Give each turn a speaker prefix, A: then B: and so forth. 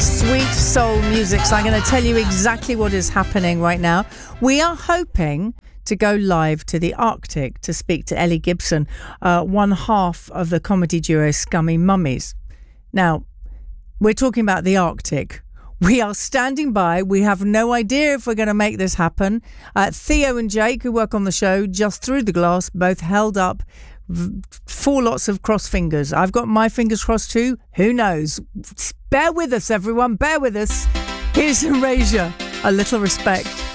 A: sweet soul music. So I'm going to tell you exactly what is happening right now. We are hoping to go live to the Arctic to speak to Ellie Gibson, one half of the comedy duo Scummy Mummies. Now, we're talking about the Arctic. We are standing by. We have no idea if we're going to make this happen. Theo and Jake, who work on the show, just through the glass, both held up 4 lots of cross fingers. I've got my fingers crossed too. Who knows? Bear with us, everyone. Bear with us. Here's Erasure. A Little Respect.